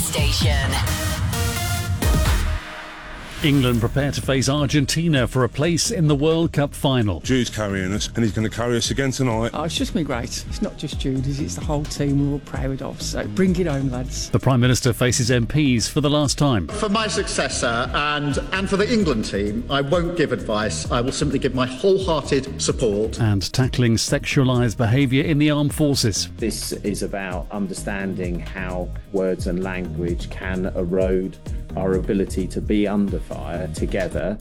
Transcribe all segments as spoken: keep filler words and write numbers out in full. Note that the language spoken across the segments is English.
station. England prepare to face Argentina for a place in the World Cup final. Jude's carrying us, and he's going to carry us again tonight. Oh, it's just been great. It's not just Jude, it's the whole team we're all proud of. So bring it home, lads. The Prime Minister faces M Ps for the last time. For my successor and, and for the England team, I won't give advice. I will simply give my wholehearted support. And tackling sexualised behaviour in the armed forces. This is about understanding how words and language can erode our ability to be under fire together.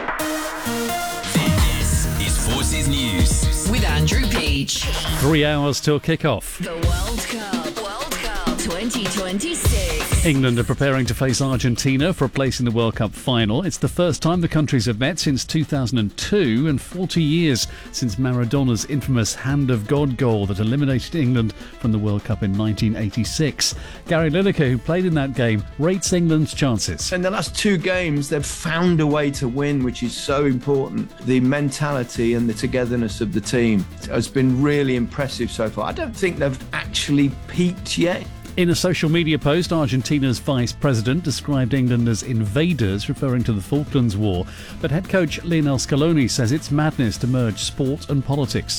This is Forces News with Andrew Peach. Three hours till kick-off. The World Cup, World Cup twenty twenty-six. England are preparing to face Argentina for a place in the World Cup final. It's the first time the countries have met since two thousand two and forty years since Maradona's infamous Hand of God goal that eliminated England from the World Cup in nineteen eighty-six. Gary Lineker, who played in that game, rates England's chances. In the last two games, they've found a way to win, which is so important. The mentality and the togetherness of the team has been really impressive so far. I don't think they've actually peaked yet. In a social media post, Argentina's vice president described England as invaders, referring to the Falklands War. But head coach Lionel Scaloni says it's madness to merge sport and politics.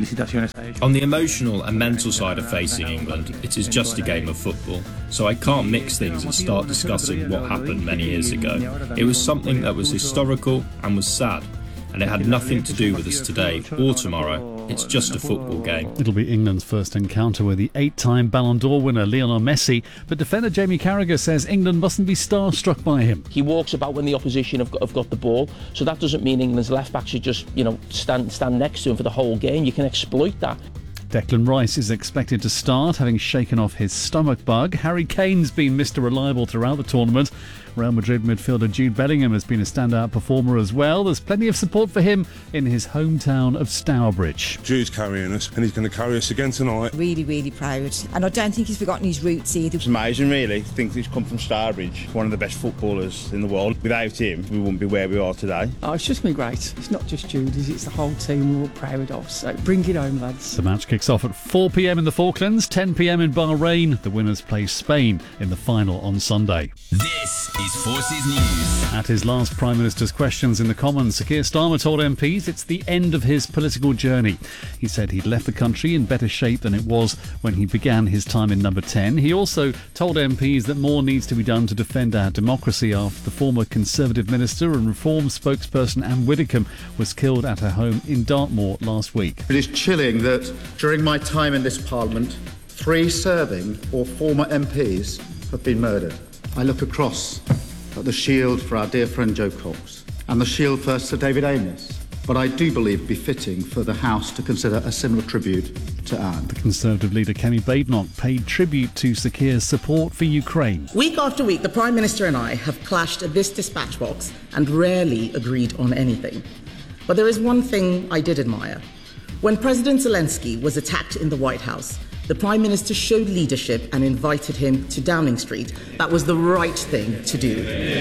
On the emotional and mental side of facing England, it is just a game of football. So I can't mix things and start discussing what happened many years ago. It was something that was historical and was sad. And it had nothing to do with us today or tomorrow. It's just a football game. It'll be England's first encounter with the eight-time Ballon d'Or winner Lionel Messi, but defender Jamie Carragher says England mustn't be starstruck by him. He walks about when the opposition have got, have got the ball, so that doesn't mean England's left-back should just, you know, stand stand next to him for the whole game. You can exploit that. Declan Rice is expected to start, having shaken off his stomach bug. Harry Kane's been Mister Reliable throughout the tournament. Real Madrid midfielder Jude Bellingham has been a standout performer as well. There's plenty of support for him in his hometown of Stourbridge. Jude's carrying us, and he's going to carry us again tonight. Really, really proud. And I don't think he's forgotten his roots either. It's amazing, really. I think he's come from Stourbridge, one of the best footballers in the world. Without him, we wouldn't be where we are today. Oh, it's just been great. It's not just Jude, it's the whole team we're all proud of. So bring it home, lads. The match kicks off at four p.m. in the Falklands, ten p.m. in Bahrain. The winners play Spain in the final on Sunday. This is Forces News. At his last Prime Minister's questions in the Commons, Sir Keir Starmer told M Ps it's the end of his political journey. He said he'd left the country in better shape than it was when he began his time in Number ten. He also told M Ps that more needs to be done to defend our democracy after the former Conservative Minister and Reform spokesperson Anne Widdecombe was killed at her home in Dartmoor last week. It is chilling that during my time in this Parliament, three serving or former M Ps have been murdered. I look across at the shield for our dear friend Jo Cox and the shield for Sir David Amess. But I do believe befitting for the House to consider a similar tribute to Anne. The Conservative leader Kemi Badenoch paid tribute to Sir Keir's support for Ukraine. Week after week, the Prime Minister and I have clashed at this dispatch box and rarely agreed on anything. But there is one thing I did admire. When President Zelensky was attacked in the White House, the Prime Minister showed leadership and invited him to Downing Street. That was the right thing to do.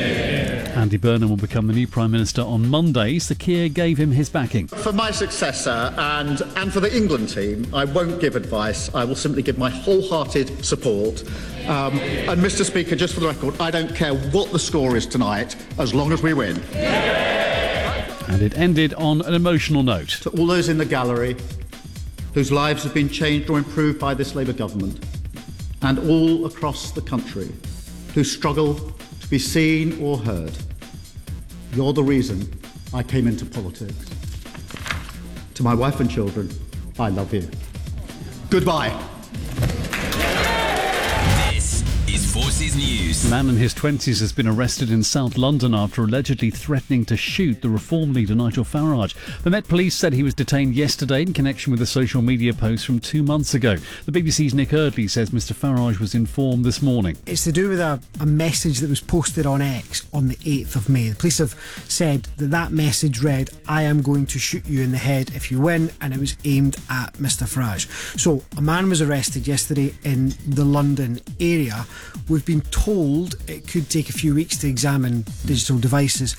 Andy Burnham will become the new Prime Minister on Monday. Sir Keir gave him his backing. For my successor and, and for the England team, I won't give advice. I will simply give my wholehearted support. Um, and Mr Speaker, just for the record, I don't care what the score is tonight, as long as we win. And it ended on an emotional note. To all those in the gallery whose lives have been changed or improved by this Labour government, and all across the country who struggle to be seen or heard, you're the reason I came into politics. To my wife and children, I love you. Goodbye. Forces News. A man in his twenties has been arrested in South London after allegedly threatening to shoot the Reform leader Nigel Farage. The Met Police said he was detained yesterday in connection with a social media post from two months ago. The B B C's Nick Eardley says Mr Farage was informed this morning. It's to do with a, a message that was posted on X on the eighth of May. The police have said that that message read, "I am going to shoot you in the head if you win," and it was aimed at Mr Farage. So a man was arrested yesterday in the London area. We've been told it could take a few weeks to examine digital devices,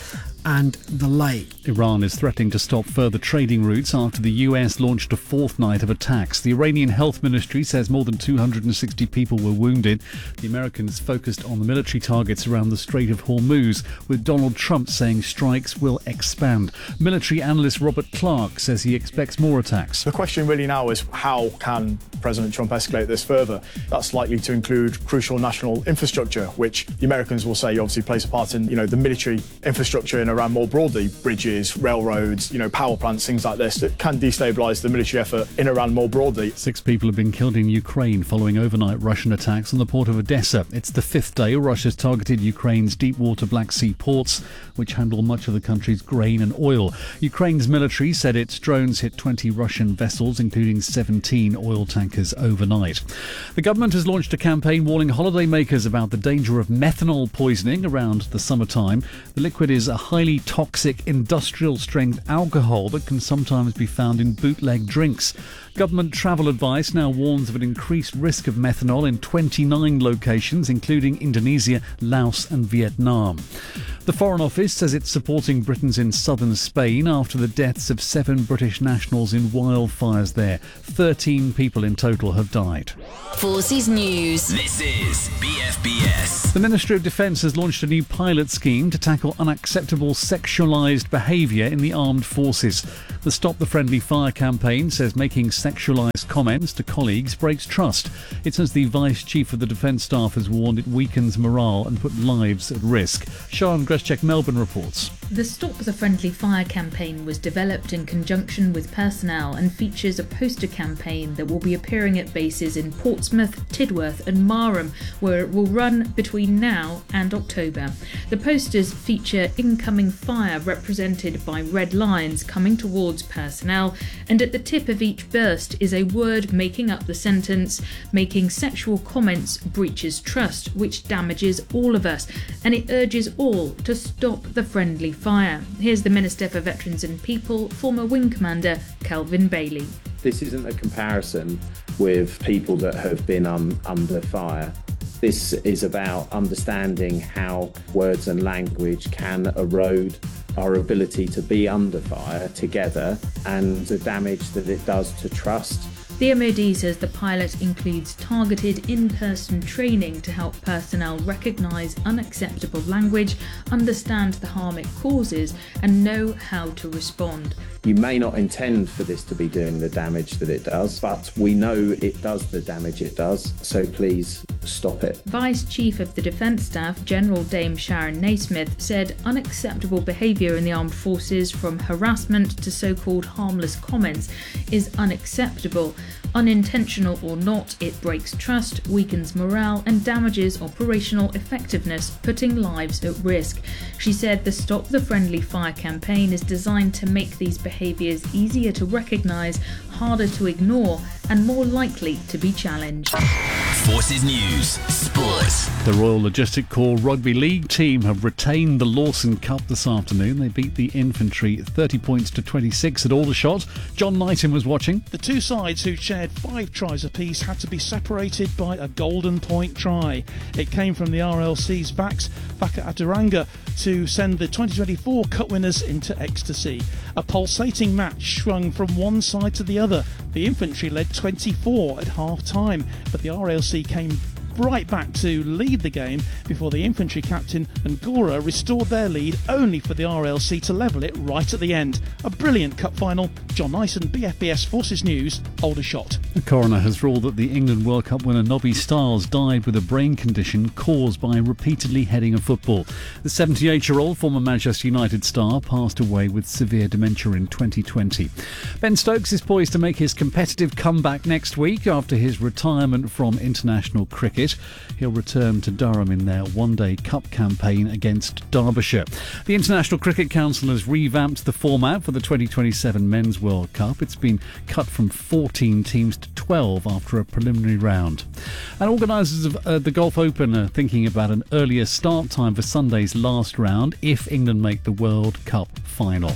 and the like. Iran is threatening to stop further trading routes after the U S launched a fourth night of attacks. The Iranian Health Ministry says more than two hundred sixty people were wounded. The Americans focused on the military targets around the Strait of Hormuz, with Donald Trump saying strikes will expand. Military analyst Robert Clark says he expects more attacks. The question really now is how can President Trump escalate this further? That's likely to include crucial national infrastructure, which the Americans will say obviously plays a part in, you know, the military infrastructure in Iran more broadly, bridges, railroads, you know, power plants, things like this that can destabilise the military effort in Iran more broadly. Six people have been killed in Ukraine following overnight Russian attacks on the port of Odessa. It's the fifth day Russia's targeted Ukraine's deep water Black Sea ports, which handle much of the country's grain and oil. Ukraine's military said its drones hit twenty Russian vessels, including seventeen oil tankers, overnight. The government has launched a campaign warning holidaymakers about the danger of methanol poisoning around the summertime. The liquid is a highly toxic industrial-strength alcohol that can sometimes be found in bootleg drinks. Government travel advice now warns of an increased risk of methanol in twenty-nine locations, including Indonesia, Laos and Vietnam. The Foreign Office says it's supporting Britons in southern Spain after the deaths of seven British nationals in wildfires there. thirteen people in total have died. Forces News. This is B F B S. The Ministry of Defence has launched a new pilot scheme to tackle unacceptable sexualised behaviour in the armed forces. The Stop the Friendly Fire campaign says making sexualised comments to colleagues breaks trust. It says the Vice Chief of the Defence Staff has warned it weakens morale and put lives at risk. Sian Greschek, Melbourne reports. The Stop the Friendly Fire campaign was developed in conjunction with personnel and features a poster campaign that will be appearing at bases in Portsmouth, Tidworth and Marham, where it will run between now and October. The posters feature incoming fire represented by red lines coming towards personnel, and at the tip of each burst is a word making up the sentence, making sexual comments breaches trust, which damages all of us, and it urges all to stop the friendly fire. Here's the Minister for Veterans and People, former Wing Commander Kelvin Bailey. This isn't a comparison with people that have been um, under fire. This is about understanding how words and language can erode our ability to be under fire together and the damage that it does to trust. The M O D says the pilot includes targeted in-person training to help personnel recognise unacceptable language, understand the harm it causes and know how to respond. You may not intend for this to be doing the damage that it does, but we know it does the damage it does, so please stop it. Vice Chief of the Defence Staff, General Dame Sharon Naismith, said unacceptable behaviour in the armed forces, from harassment to so-called harmless comments, is unacceptable. Unintentional or not, it breaks trust, weakens morale and damages operational effectiveness, putting lives at risk. She said the Stop the Friendly Fire campaign is designed to make these behaviours easier to recognise, harder to ignore and more likely to be challenged. Forces News Sport. The Royal Logistic Corps Rugby League team have retained the Lawson Cup this afternoon. They beat the Infantry thirty points to twenty-six at Aldershot. John Knighton was watching. The two sides, who shared five tries apiece, had to be separated by a golden point try. It came from the R L C's backs, Baka Aturanga, to send the twenty twenty-four Cup winners into ecstasy. A pulsating match swung from one side to the other. The Infantry led twenty-four at half-time, but the R L C came right back to lead the game before the Infantry captain Ngora restored their lead, only for the R L C to level it right at the end. A brilliant cup final. John Nyson, B F B S Forces News, Aldershot. The coroner has ruled that the England World Cup winner Nobby Stiles died with a brain condition caused by repeatedly heading a football. The seventy-eight-year-old former Manchester United star passed away with severe dementia in twenty twenty. Ben Stokes is poised to make his competitive comeback next week after his retirement from international cricket. He'll return to Durham in their one-day cup campaign against Derbyshire. The International Cricket Council has revamped the format for the twenty twenty-seven Men's World Cup. It's been cut from fourteen teams to twelve after a preliminary round. And organisers of uh, the Gulf Open are thinking about an earlier start time for Sunday's last round if England make the World Cup final.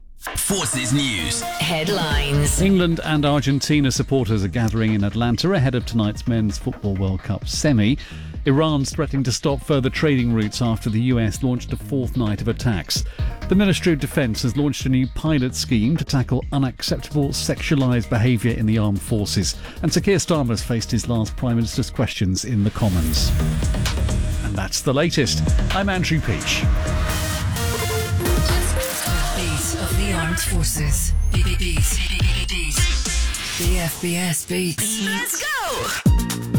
Forces News Headlines. England and Argentina supporters are gathering in Atlanta ahead of tonight's Men's Football World Cup semi. Iran's threatening to stop further trading routes after the U S launched a fourth night of attacks. The Ministry of Defence has launched a new pilot scheme to tackle unacceptable sexualised behaviour in the armed forces. And Sir Keir Starmer's faced his last Prime Minister's questions in the Commons. And that's the latest. I'm Andrew Peach. Beat of the Armed Forces. Beat, beat, beat, beat. B F B S beats. Let's go!